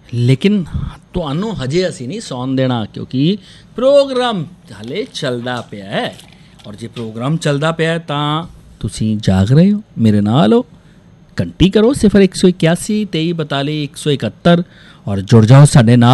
ਲੇਕਿਨ ਤੁਹਾਨੂੰ ਹਜੇ ਅਸੀਂ ਨਹੀਂ ਸੌਣ ਦੇਣਾ, ਕਿਉਂਕਿ ਪ੍ਰੋਗਰਾਮ ਹਾਲੇ ਚੱਲਦਾ ਪਿਆ ਹੈ। ਔਰ ਜੇ ਪ੍ਰੋਗਰਾਮ ਚੱਲਦਾ ਪਿਆ ਤਾਂ ਤੁਸੀਂ ਜਾਗ ਰਹੇ ਹੋ, ਮੇਰੇ ਨਾਲ ਹੋ। ਘੰਟੀ ਕਰੋ 0181 23 42 171 ਔਰ ਜੁੜ ਜਾਓ ਸਾਡੇ ਨਾਲ।